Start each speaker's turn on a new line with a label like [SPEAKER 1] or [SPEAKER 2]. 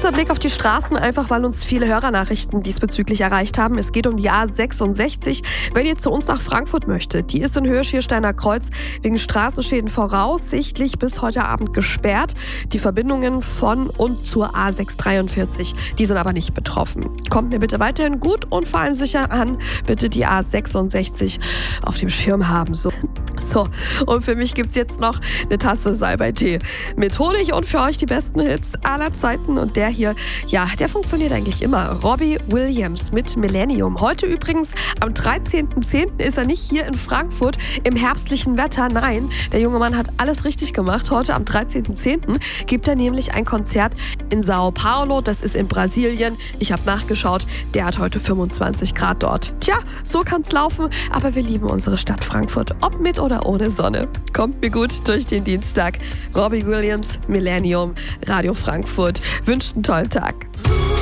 [SPEAKER 1] Kurzer Blick auf die Straßen, einfach weil uns viele Hörernachrichten diesbezüglich erreicht haben. Es geht um die A66. Wenn ihr zu uns nach Frankfurt möchtet, die ist in Höhe Schiersteiner Kreuz wegen Straßenschäden voraussichtlich bis heute Abend gesperrt. Die Verbindungen von und zur A643, die sind aber nicht betroffen. Kommt mir bitte weiterhin gut und vor allem sicher an. Bitte die A66 auf dem Schirm haben. So, und für mich gibt's jetzt noch eine Tasse Salbei-Tee mit Honig und für euch die besten Hits aller Zeiten. Und der hier, ja, der funktioniert eigentlich immer. Robbie Williams mit Millennium. Heute übrigens am 13.10. ist er nicht hier in Frankfurt im herbstlichen Wetter. Nein, der junge Mann hat alles richtig gemacht. Heute am 13.10. gibt er nämlich ein Konzert in Sao Paulo. Das ist in Brasilien. Ich habe nachgeschaut, der hat heute 25 Grad dort. Tja, so kann's laufen, aber wir lieben unsere Stadt Frankfurt. Ob mit oder ohne Sonne. Kommt mir gut durch den Dienstag. Robbie Williams, Millennium, Radio Frankfurt. Wünscht einen tollen Tag.